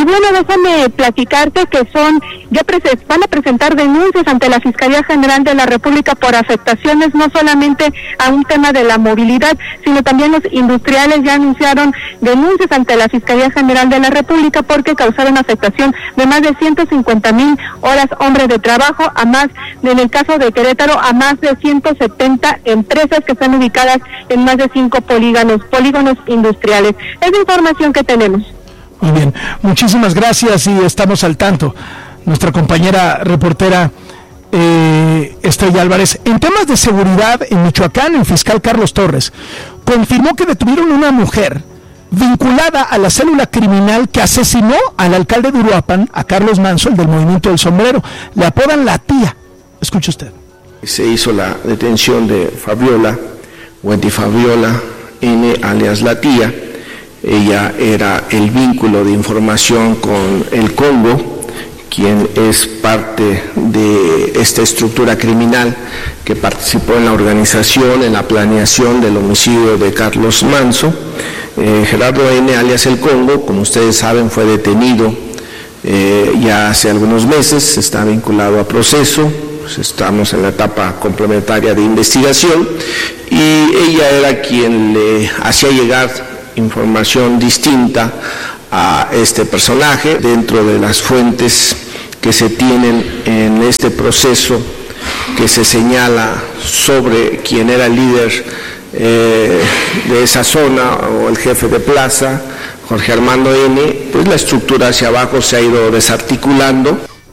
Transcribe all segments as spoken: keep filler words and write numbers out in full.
bueno, déjame platicarte que son, ya prese- van a presentar denuncias ante la Fiscalía General de la República por afectaciones no solamente a un tema de la movilidad, sino también los industriales ya anunciaron denuncias ante la Fiscalía General de la República porque causaron afectación de más de ciento cincuenta mil horas hombre de trabajo, a más, en el caso de Querétaro, a más de ciento setenta empresas que están ubicadas en más de cinco polígonos, polígonos industriales. Es la información que tenemos. Muy bien, muchísimas gracias y estamos al tanto. Nuestra compañera reportera eh, Estrella Álvarez. En temas de seguridad en Michoacán, el fiscal Carlos Torres confirmó que detuvieron a una mujer vinculada a la célula criminal que asesinó al alcalde de Uruapan, a Carlos Manso, el del Movimiento del Sombrero. Le apodan la tía. Escuche usted. Se hizo la detención de Fabiola, Wendy Fabiola N, alias la tía. Ella era el vínculo de información con el Congo, quien es parte de esta estructura criminal que participó en la organización, en la planeación del homicidio de Carlos Manso. Eh, Gerardo N, alias el Congo, como ustedes saben, fue detenido eh, ya hace algunos meses, está vinculado a proceso, pues estamos en la etapa complementaria de investigación, y ella era quien le hacía llegar información distinta a este personaje dentro de las fuentes que se tienen en este proceso que se señala sobre quién era el líder eh, de esa zona o el jefe de plaza, Jorge Armando N. Pues la estructura hacia abajo se ha ido desarticulando.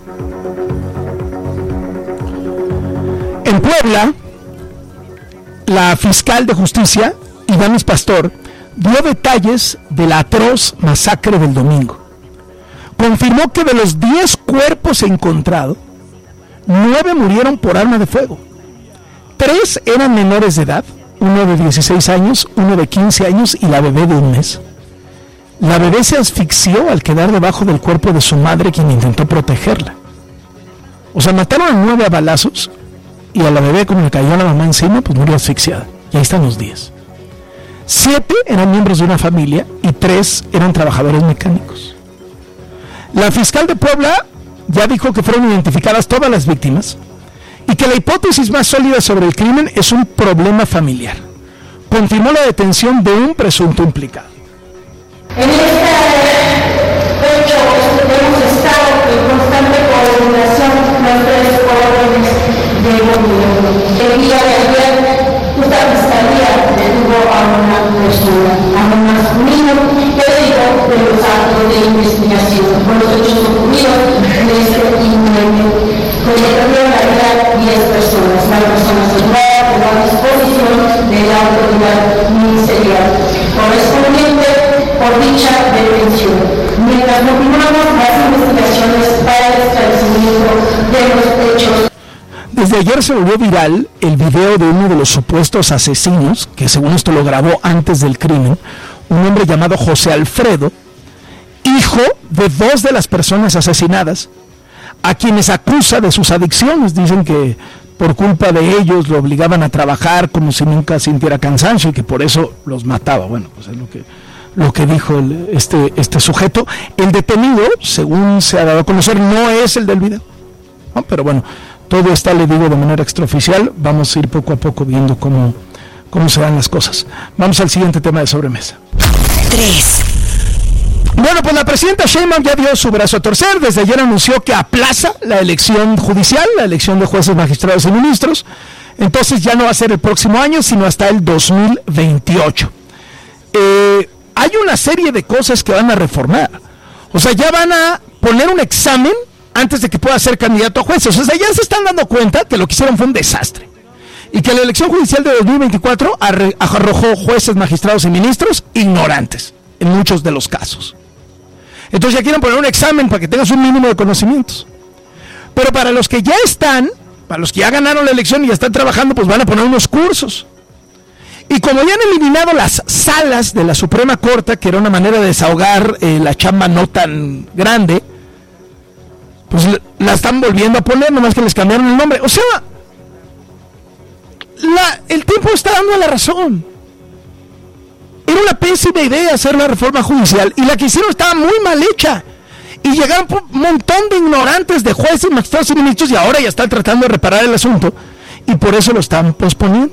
En Puebla, la fiscal de justicia, Ivanis Pastor, dio detalles de la atroz masacre del domingo. Confirmó que de los diez cuerpos encontrados, nueve murieron por arma de fuego. Tres eran menores de edad, uno de dieciséis años, uno de quince años y la bebé de un mes. La bebé se asfixió al quedar debajo del cuerpo de su madre, quien intentó protegerla. O sea, mataron a nueve a balazos y a la bebé, como le cayó a la mamá encima, pues murió asfixiada. Y ahí están los diez. Siete eran miembros de una familia y tres eran trabajadores mecánicos. La fiscal de Puebla ya dijo que fueron identificadas todas las víctimas y que la hipótesis más sólida sobre el crimen es un problema familiar. Confirmó la detención de un presunto implicado. En este hecho hemos estado en constante coordinación con tres órdenes de gobierno. El día de ayer, esta fiscalía detuvo a una persona, a un masculino, testigo de los actos de investigación por los hechos ocurridos en este inmueble, donde perdieron la vida diez personas. La persona se encuentra por la disposición de la autoridad ministerial correspondiente por dicha detención, mientras continuamos las investigaciones para el esclarecimiento de los hechos. Desde ayer se volvió viral el video de uno de los supuestos asesinos, que según esto lo grabó antes del crimen, un hombre llamado José Alfredo, hijo de dos de las personas asesinadas, a quienes acusa de sus adicciones. Dicen que por culpa de ellos lo obligaban a trabajar como si nunca sintiera cansancio y que por eso los mataba. Bueno, pues es lo que, lo que dijo el, este, este sujeto. El detenido, según se ha dado a conocer, no es el del video, ¿no? Pero bueno, todo está, le digo, de manera extraoficial. Vamos a ir poco a poco viendo cómo, cómo se dan las cosas. Vamos al siguiente tema de sobremesa. tres. Bueno, pues la presidenta Sheinbaum ya dio su brazo a torcer. Desde ayer anunció que aplaza la elección judicial, la elección de jueces, magistrados y ministros. Entonces ya no va a ser el próximo año, sino hasta el dos mil veintiocho. Eh, hay una serie de cosas que van a reformar. O sea, ya van a poner un examen antes de que pueda ser candidato a jueces. O sea, ya se están dando cuenta que lo que hicieron fue un desastre. Y que la elección judicial de dos mil veinticuatro arrojó jueces, magistrados y ministros ignorantes, en muchos de los casos. Entonces ya quieren poner un examen para que tengas un mínimo de conocimientos. Pero para los que ya están, para los que ya ganaron la elección y ya están trabajando, pues van a poner unos cursos. Y como ya han eliminado las salas de la Suprema Corte, que era una manera de desahogar eh, la chamba no tan grande, pues la están volviendo a poner, nomás que les cambiaron el nombre. O sea, la, el tiempo está dando la razón. Era una pésima idea hacer la reforma judicial y la que hicieron estaba muy mal hecha. Y llegaron un montón de ignorantes, de jueces, magistrados y ministros, y ahora ya están tratando de reparar el asunto, y por eso lo están posponiendo.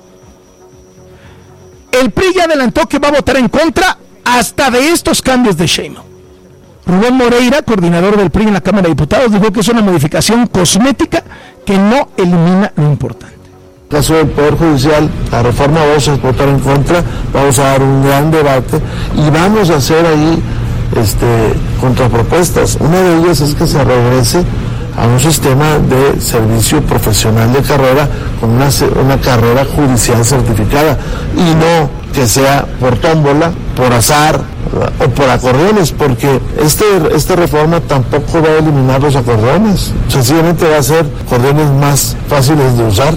El P R I ya adelantó que va a votar en contra hasta de estos cambios de Sheinbaum. Rubén Moreira, coordinador del P R I en la Cámara de Diputados, dijo que es una modificación cosmética que no elimina lo importante. En el caso del Poder Judicial, la reforma vamos a votar en contra, vamos a dar un gran debate y vamos a hacer ahí este, contrapropuestas. Una de ellas es que se regrese a un sistema de servicio profesional de carrera con una, una carrera judicial certificada y no que sea por tómbola, por azar o por acordeones, porque este, esta reforma tampoco va a eliminar los acordeones, sencillamente va a ser acordeones más fáciles de usar.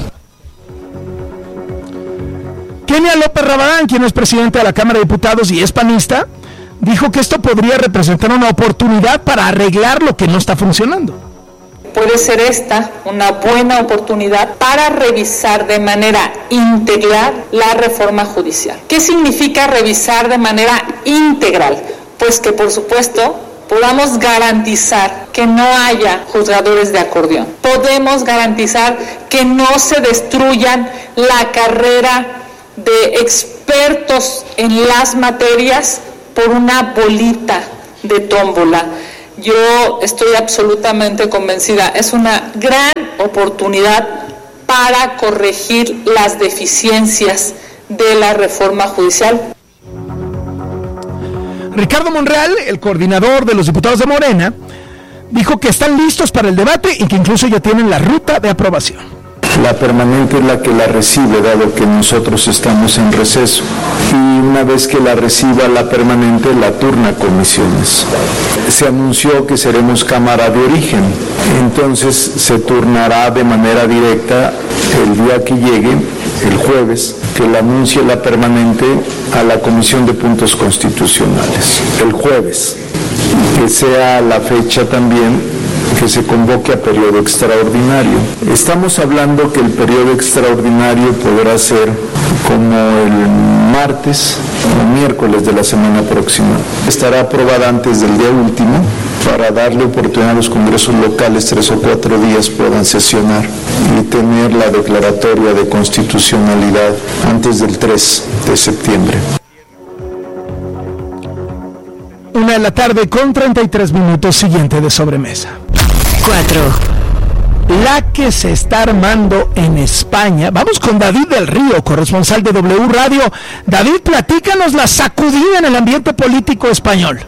Kenia López Rabadán, quien es presidente de la Cámara de Diputados y es panista, dijo que esto podría representar una oportunidad para arreglar lo que no está funcionando. Puede ser esta una buena oportunidad para revisar de manera integral la reforma judicial. ¿Qué significa revisar de manera integral? Pues que, por supuesto, podamos garantizar que no haya juzgadores de acordeón. Podemos garantizar que no se destruyan la carrera de expertos en las materias por una bolita de tómbola. Yo estoy absolutamente convencida, es una gran oportunidad para corregir las deficiencias de la reforma judicial. Ricardo Monreal, el coordinador de los diputados de Morena, dijo que están listos para el debate y que incluso ya tienen la ruta de aprobación. La permanente es la que la recibe, dado que nosotros estamos en receso. Y una vez que la reciba la permanente, la turna a comisiones. Se anunció que seremos Cámara de Origen, entonces se turnará de manera directa el día que llegue, el jueves, que la anuncie la permanente a la Comisión de Puntos Constitucionales. El jueves, que sea la fecha también que se convoque a periodo extraordinario. Estamos hablando que el periodo extraordinario podrá ser como el martes o miércoles de la semana próxima. Estará aprobada antes del día último para darle oportunidad a los congresos locales tres o cuatro días puedan sesionar y tener la declaratoria de constitucionalidad antes del tres de septiembre. Una de la tarde con treinta y tres minutos, siguiente de sobremesa. Cuatro. La que se está armando en España. Vamos con David del Río, corresponsal de W Radio. David, platícanos la sacudida en el ambiente político español.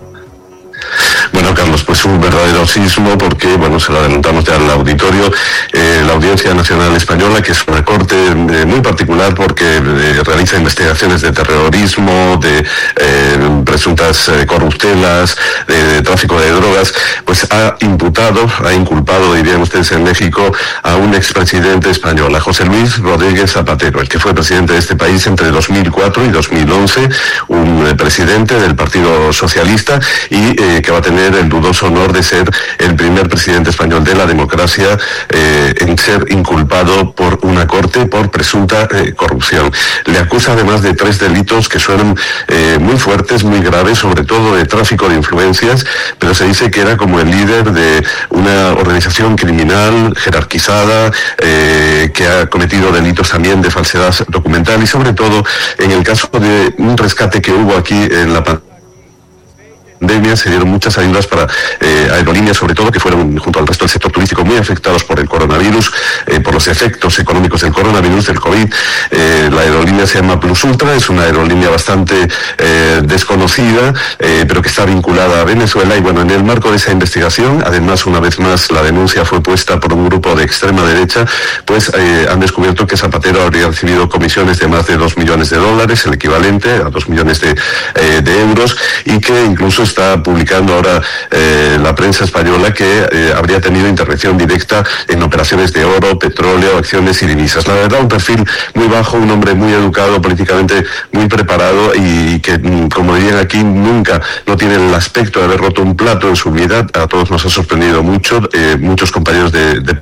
Bueno, Carlos, pues un verdadero sismo porque, bueno, se lo adelantamos ya al auditorio, eh, la Audiencia Nacional Española, que es una corte eh, muy particular porque eh, realiza investigaciones de terrorismo, de eh, presuntas eh, corruptelas, de, de tráfico de drogas, pues ha imputado, ha inculpado, dirían ustedes en México, a un expresidente español, a José Luis Rodríguez Zapatero, el que fue presidente de este país entre dos mil cuatro y dos mil once, un eh, presidente del Partido Socialista y eh, que va a tener el dudoso honor de ser el primer presidente español de la democracia eh, en ser inculpado por una corte por presunta eh, corrupción. Le acusa además de tres delitos que suenan eh, muy fuertes, muy graves, sobre todo de tráfico de influencias, pero se dice que era como el líder de una organización criminal jerarquizada eh, que ha cometido delitos también de falsedad documental y sobre todo en el caso de un rescate que hubo aquí en la pandemia. pandemia se dieron muchas ayudas para eh, aerolíneas, sobre todo, que fueron, junto al resto del sector turístico, muy afectados por el coronavirus, eh, por los efectos económicos del coronavirus, del COVID. Eh, la aerolínea se llama Plus Ultra, es una aerolínea bastante eh, desconocida, eh, pero que está vinculada a Venezuela. Y bueno, en el marco de esa investigación, además, una vez más, la denuncia fue puesta por un grupo de extrema derecha, pues eh, han descubierto que Zapatero habría recibido comisiones de más de dos millones de dólares, el equivalente a dos millones de, eh, de euros, y que incluso está publicando ahora eh, la prensa española que eh, habría tenido intervención directa en operaciones de oro, petróleo, acciones y divisas. La verdad, un perfil muy bajo, un hombre muy educado, políticamente muy preparado y que, como dirían aquí, nunca no tiene el aspecto de haber roto un plato en su vida. A todos nos ha sorprendido mucho, eh, muchos compañeros de, de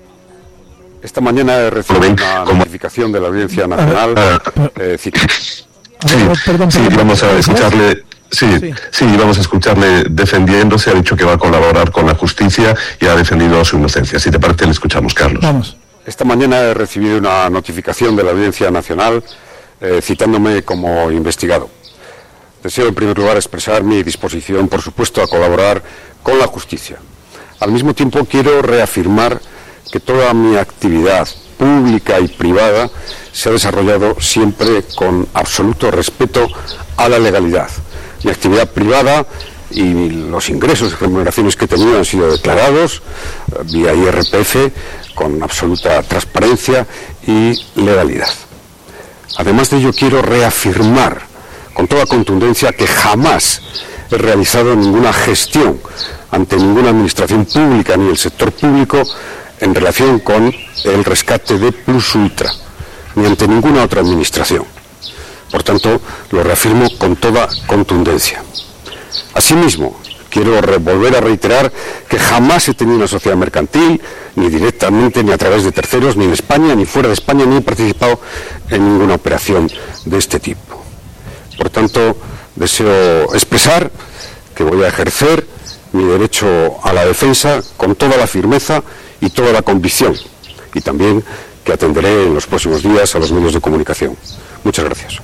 Esta mañana he recibido una como... notificación de la Audiencia Nacional. Ah, ah, eh, sí, sí, perdón, sí, vamos a escucharle. Sí, sí, sí, vamos a escucharle defendiéndose, ha dicho que va a colaborar con la justicia y ha defendido su inocencia. Si te parece, le escuchamos, Carlos. Vamos. Esta mañana he recibido una notificación de la Audiencia Nacional eh, citándome como investigado. Deseo, en primer lugar, expresar mi disposición, por supuesto, a colaborar con la justicia. Al mismo tiempo, quiero reafirmar que toda mi actividad pública y privada se ha desarrollado siempre con absoluto respeto a la legalidad. Mi actividad privada y los ingresos y remuneraciones que he tenido han sido declarados vía I R P F con absoluta transparencia y legalidad. Además de ello, quiero reafirmar con toda contundencia que jamás he realizado ninguna gestión ante ninguna administración pública ni el sector público en relación con el rescate de Plus Ultra, ni ante ninguna otra administración. Por tanto, lo reafirmo con toda contundencia. Asimismo, quiero volver a reiterar que jamás he tenido una sociedad mercantil, ni directamente, ni a través de terceros, ni en España, ni fuera de España, ni he participado en ninguna operación de este tipo. Por tanto, deseo expresar que voy a ejercer mi derecho a la defensa con toda la firmeza y toda la convicción, y también que atenderé en los próximos días a los medios de comunicación. Muchas gracias.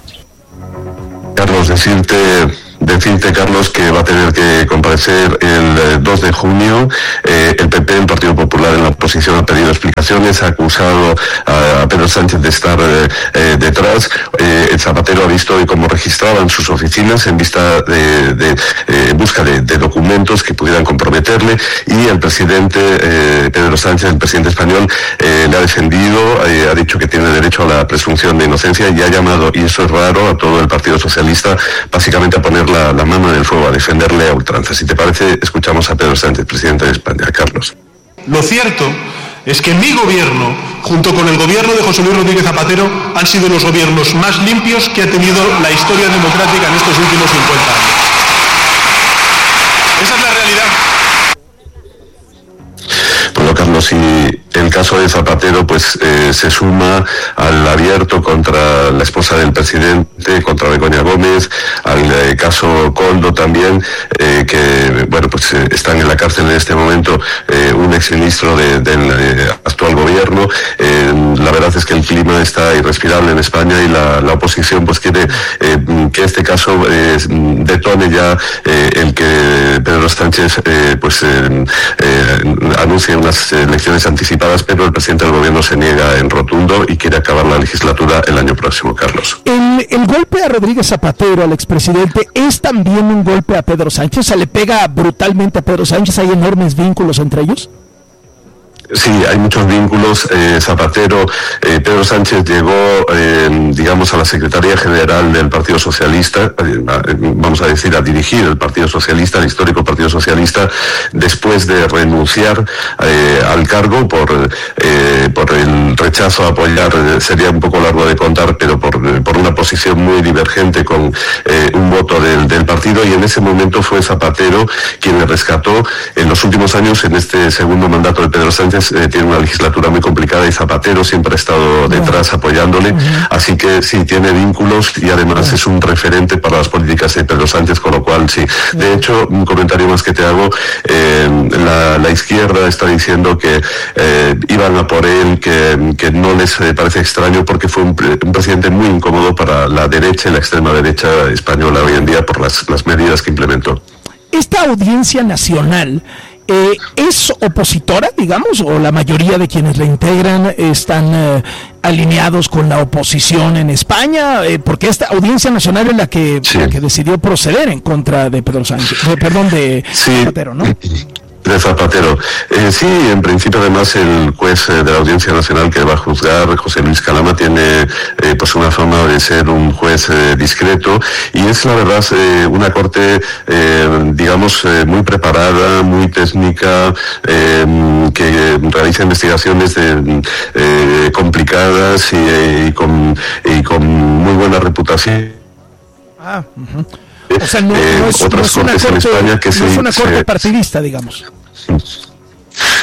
Carlos, decirte, decirte, Carlos, que va a tener que comparecer el eh, dos de junio. Eh, el P P, el Partido Popular, en la oposición, ha pedido explicaciones, ha acusado a, a Pedro Sánchez de estar eh, eh, detrás. Eh, el Zapatero ha visto hoy cómo registraban sus oficinas en vista de, de eh, en busca de, de documentos que pudieran comprometerle, y el presidente eh, Pedro Sánchez, el presidente español, eh, le ha defendido, eh, ha dicho que tiene derecho a la presunción de inocencia y ha llamado, y eso es raro, a todo el Partido Socialista básicamente a poner la, la mano en el fuego, a defenderle a ultranza. Si te parece, escuchamos a Pedro Sánchez, presidente de España. Carlos. Lo cierto es que mi gobierno, junto con el gobierno de José Luis Rodríguez Zapatero, han sido los gobiernos más limpios que ha tenido la historia democrática en estos últimos cincuenta años. Esa es la realidad. Bueno, Carlos, y el caso de Zapatero pues eh, se suma al abierto contra la esposa del presidente, contra Begoña Gómez, al eh, caso Koldo también, eh, que bueno pues eh, están en la cárcel en este momento eh, un exministro de, del eh, actual gobierno. Eh, la verdad es que el clima está irrespirable en España y la, la oposición pues quiere eh, que este caso eh, detone ya eh, el que Pedro Sánchez eh, pues eh, eh, anuncie unas elecciones anticipadas, pero el presidente del gobierno se niega en rotundo y quiere acabar la legislatura el año próximo, Carlos. El, el golpe a Rodríguez Zapatero, al expresidente, ¿es también un golpe a Pedro Sánchez? ¿Se le pega brutalmente a Pedro Sánchez? ¿Hay enormes vínculos entre ellos? Sí, hay muchos vínculos. Eh, Zapatero, eh, Pedro Sánchez llegó, eh, digamos, a la Secretaría General del Partido Socialista, eh, vamos a decir, a dirigir el Partido Socialista, el histórico Partido Socialista, después de renunciar eh, al cargo por eh, por el rechazo a apoyar, eh, sería un poco largo de contar, pero por, por una posición muy divergente con eh, un voto del, del partido, y en ese momento fue Zapatero quien le rescató. En los últimos años, en este segundo mandato de Pedro Sánchez, Eh, tiene una legislatura muy complicada y Zapatero siempre ha estado detrás apoyándole, uh-huh. Así que sí, tiene vínculos y además uh-huh. es un referente para las políticas de Pedro Sánchez, con lo cual sí. Uh-huh. De hecho, un comentario más que te hago, eh, la, la izquierda está diciendo que eh, iban a por él, que, que no les eh, parece extraño porque fue un, un presidente muy incómodo para la derecha y la extrema derecha española hoy en día por las, las medidas que implementó. Esta Audiencia Nacional Eh, ¿es opositora, digamos, o la mayoría de quienes la integran están eh, alineados con la oposición en España? Eh, porque esta Audiencia Nacional es la que, sí. la que decidió proceder en contra de Pedro Sánchez, de, perdón, de sí. Zapatero, ¿no? De Zapatero. Eh, sí, en principio además el juez eh, de la Audiencia Nacional que va a juzgar, José Luis Calama, tiene eh, pues una fama de ser un juez eh, discreto, y es la verdad eh, una corte eh, digamos eh, muy preparada, muy técnica, eh, que realiza investigaciones de, eh, complicadas y, y, con, y con muy buena reputación. Ah, uh-huh. O sea, no, no, es, otras no, es, una cortes corte, en España que no se, es una corte se, partidista, digamos.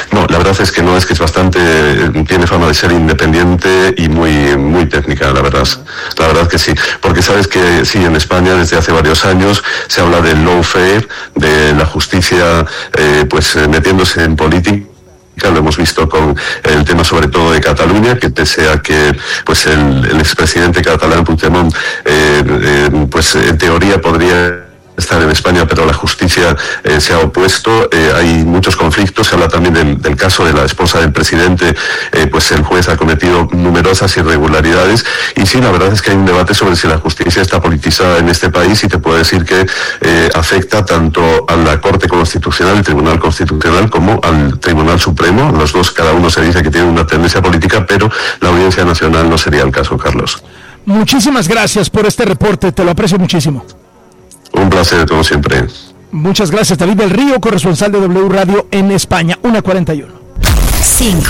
No, la verdad es que no, es que es bastante, tiene fama de ser independiente y muy muy técnica, la verdad. La verdad que sí, porque sabes que sí, en España desde hace varios años se habla del lawfare, de la justicia eh, pues metiéndose en política. Lo hemos visto con el tema sobre todo de Cataluña, que pese a que pues el, el expresidente catalán Puigdemont eh, eh, pues en teoría podría estar en España, pero la justicia eh, se ha opuesto. Eh, hay muchos conflictos. Se habla también del, del caso de la esposa del presidente. Eh, pues el juez ha cometido numerosas irregularidades. Y sí, la verdad es que hay un debate sobre si la justicia está politizada en este país, y te puedo decir que eh, afecta tanto a la Corte Constitucional, el Tribunal Constitucional, como al Tribunal Supremo. Los dos, cada uno se dice que tiene una tendencia política, pero la Audiencia Nacional no sería el caso, Carlos. Muchísimas gracias por este reporte. Te lo aprecio muchísimo. Un placer, como siempre. Muchas gracias, David del Río, corresponsal de W Radio en España. una cuarenta y uno. cinco.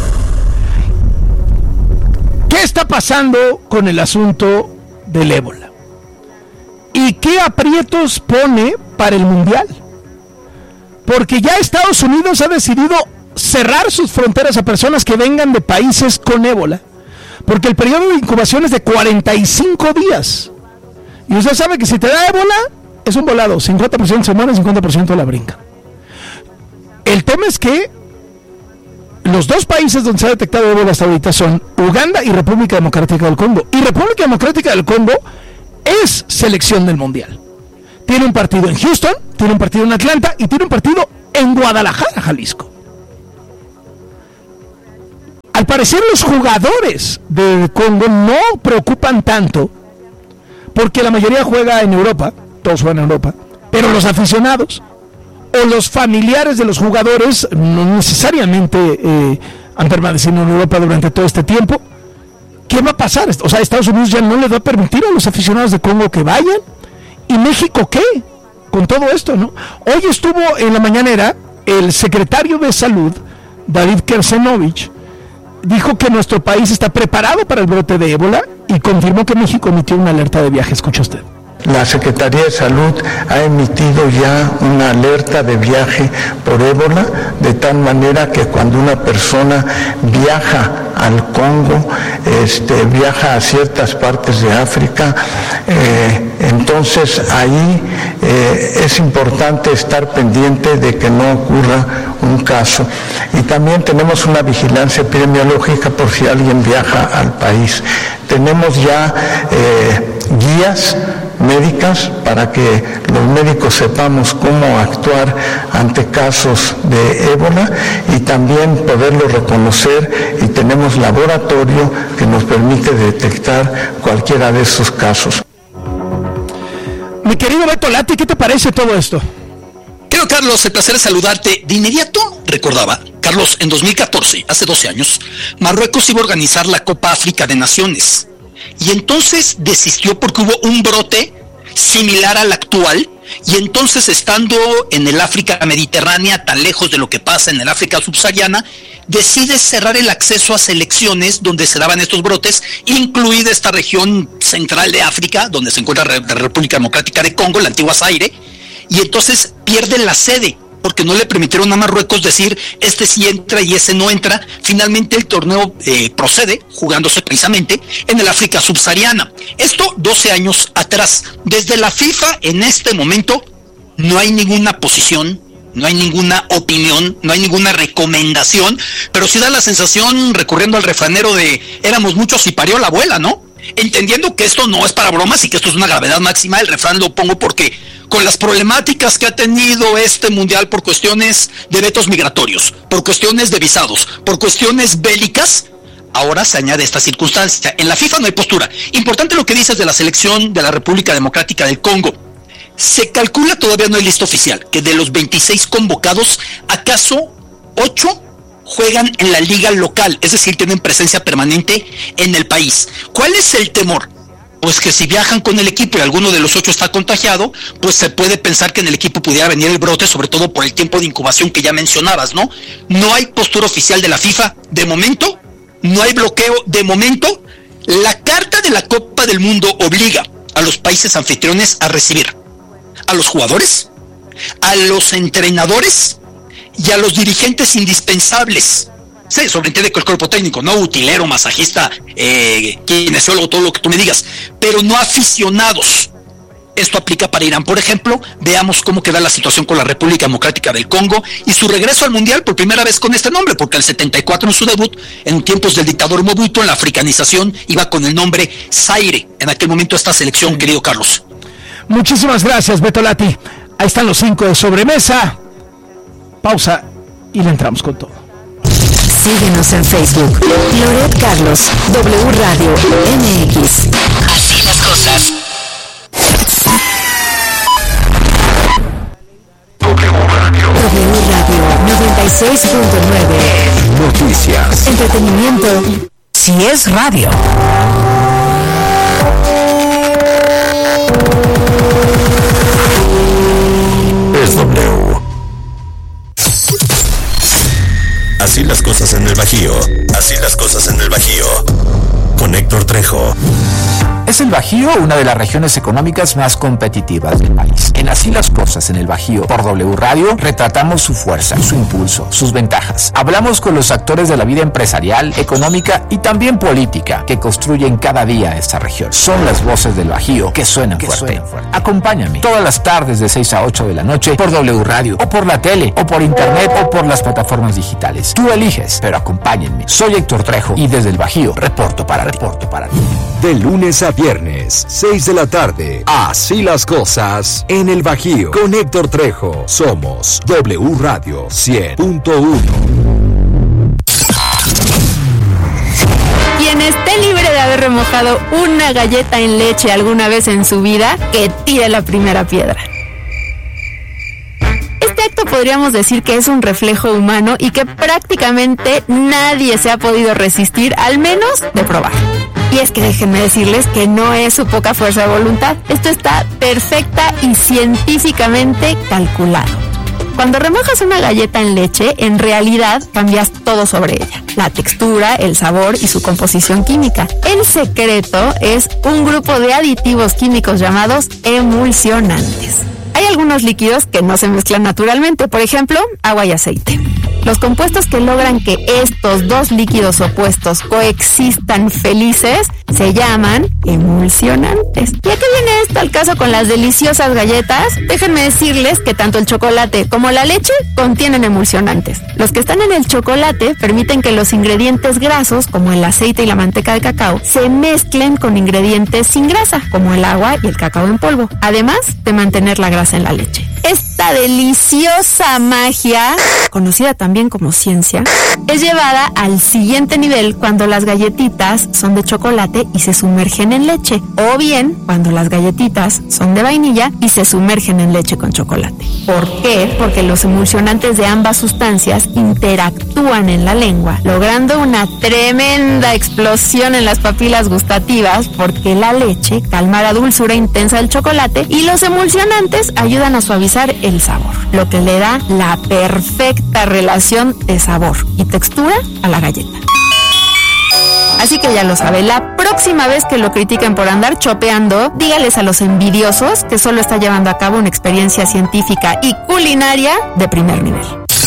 ¿Qué está pasando con el asunto del ébola? ¿Y qué aprietos pone para el Mundial? Porque ya Estados Unidos ha decidido cerrar sus fronteras a personas que vengan de países con ébola, porque el periodo de incubación es de cuarenta y cinco días. Y usted sabe que si te da ébola, es un volado, cincuenta por ciento se muere, cincuenta por ciento la brinca. El tema es que los dos países donde se ha detectado ébola hasta ahorita son Uganda y República Democrática del Congo. Y República Democrática del Congo es selección del Mundial. Tiene un partido en Houston, tiene un partido en Atlanta y tiene un partido en Guadalajara, Jalisco. Al parecer los jugadores de Congo no preocupan tanto, porque la mayoría juega en Europa, todos juegan en Europa, pero los aficionados o los familiares de los jugadores no necesariamente eh, han permanecido en Europa durante todo este tiempo. ¿Qué va a pasar? O sea, Estados Unidos ya no les va a permitir a los aficionados de Congo que vayan. ¿Y México qué? Con todo esto, ¿no? Hoy estuvo en la mañanera el secretario de Salud, David Kersenovich, dijo que nuestro país está preparado para el brote de ébola y confirmó que México emitió una alerta de viaje. Escucha usted. La Secretaría de Salud ha emitido ya una alerta de viaje por ébola, de tal manera que cuando una persona viaja al Congo, este, viaja a ciertas partes de África, eh, entonces ahí eh, es importante estar pendiente de que no ocurra un caso. Y también tenemos una vigilancia epidemiológica por si alguien viaja al país. Tenemos ya eh, guías médicas para que los médicos sepamos cómo actuar ante casos de ébola y también poderlo reconocer, y tenemos laboratorio que nos permite detectar cualquiera de esos casos. Mi querido Beto Lati, ¿qué te parece todo esto? Querido Carlos, el placer es saludarte. De inmediato recordaba, Carlos, en dos mil catorce, hace doce años, Marruecos iba a organizar la Copa África de Naciones. Y entonces desistió porque hubo un brote similar al actual, y entonces, estando en el África mediterránea, tan lejos de lo que pasa en el África subsahariana, decide cerrar el acceso a selecciones donde se daban estos brotes, incluida esta región central de África, donde se encuentra la República Democrática de Congo, la antigua Zaire, y entonces pierde la sede, porque no le permitieron a Marruecos decir, este sí entra y ese no entra. Finalmente el torneo eh, procede, jugándose precisamente en el África subsahariana. Esto doce años atrás. Desde la FIFA, en este momento, no hay ninguna posición, no hay ninguna opinión, no hay ninguna recomendación, pero sí da la sensación, recurriendo al refranero de éramos muchos y parió la abuela, ¿no? Entendiendo que esto no es para bromas y que esto es una gravedad máxima, el refrán lo pongo porque con las problemáticas que ha tenido este mundial por cuestiones de vetos migratorios, por cuestiones de visados, por cuestiones bélicas, ahora se añade esta circunstancia. En la FIFA no hay postura. Importante lo que dices de la selección de la República Democrática del Congo. Se calcula, todavía no hay lista oficial, que de los veintiséis convocados, acaso ocho juegan en la liga local, es decir, tienen presencia permanente en el país. ¿Cuál es el temor? Pues que si viajan con el equipo y alguno de los ocho está contagiado, pues se puede pensar que en el equipo pudiera venir el brote, sobre todo por el tiempo de incubación que ya mencionabas, ¿no? No hay postura oficial de la FIFA de momento, no hay bloqueo de momento. La Carta de la Copa del Mundo obliga a los países anfitriones a recibir a los jugadores, a los entrenadores y a los dirigentes indispensables. Sí, sobreentiende que el cuerpo técnico, no utilero, masajista, eh, kinesiólogo, todo lo que tú me digas, pero no aficionados. Esto aplica para Irán, por ejemplo. Veamos cómo queda la situación con la República Democrática del Congo y su regreso al Mundial por primera vez con este nombre, porque el setenta y cuatro en su debut, en tiempos del dictador Mobutu, en la africanización, iba con el nombre Zaire. En aquel momento esta selección, querido Carlos. Muchísimas gracias, Beto Lati. Ahí están los cinco de sobremesa. Pausa y le entramos con todo. Síguenos en Facebook. Loret Carlos, W Radio M X. Así las cosas. W Radio. W Radio noventa y seis punto nueve. Noticias. Entretenimiento. Si es radio. Es W. Así las cosas en el Bajío. Así las cosas en el Bajío. Con Héctor Trejo. ¿Es el Bajío una de las regiones económicas más competitivas del país? En Así las cosas en el Bajío, por W Radio, retratamos su fuerza, su impulso, sus ventajas. Hablamos con los actores de la vida empresarial, económica y también política que construyen cada día esta región. Son las voces del Bajío que suenan que fuerte. Suenan fuerte. Acompáñame todas las tardes de seis a ocho de la noche por W Radio, o por la tele, o por internet, o por las plataformas digitales. Tú eliges, pero acompáñenme. Soy Héctor Trejo y desde el Bajío reporto para reporto para ti. De lunes a viernes, seis de la tarde. Así las cosas en el Bajío. Con Héctor Trejo. Somos W Radio cien punto uno. Quien esté libre de haber remojado una galleta en leche alguna vez en su vida, que tire la primera piedra. Este acto podríamos decir que es un reflejo humano y que prácticamente nadie se ha podido resistir, al menos de probar. Y es que déjenme decirles que no es su poca fuerza de voluntad. Esto está perfecta y científicamente calculado. Cuando remojas una galleta en leche, en realidad cambias todo sobre ella. La textura, el sabor y su composición química. El secreto es un grupo de aditivos químicos llamados emulsionantes. Hay algunos líquidos que no se mezclan naturalmente, por ejemplo, agua y aceite. Los compuestos que logran que estos dos líquidos opuestos coexistan felices se llaman emulsionantes. ¿Y a qué viene esto al caso con las deliciosas galletas? Déjenme decirles que tanto el chocolate como la leche contienen emulsionantes. Los que están en el chocolate permiten que los ingredientes grasos, como el aceite y la manteca de cacao, se mezclen con ingredientes sin grasa, como el agua y el cacao en polvo, además de mantener la grasa en la leche. Esta deliciosa magia, conocida también como ciencia, es llevada al siguiente nivel cuando las galletitas son de chocolate y se sumergen en leche, o bien cuando las galletitas son de vainilla y se sumergen en leche con chocolate. ¿Por qué? Porque los emulsionantes de ambas sustancias interactúan en la lengua, logrando una tremenda explosión en las papilas gustativas, porque la leche calma la dulzura intensa del chocolate y los emulsionantes ayudan a suavizar el sabor, lo que le da la perfecta relación de sabor y textura a la galleta. Así que ya lo sabe, la próxima vez que lo critiquen por andar chopeando, dígales a los envidiosos que solo está llevando a cabo una experiencia científica y culinaria de primer nivel.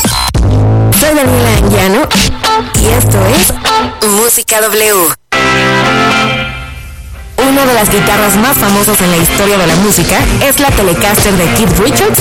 Soy Daniela Anguiano y esto es Música W. Una de las guitarras más famosas en la historia de la música es la Telecaster de Keith Richards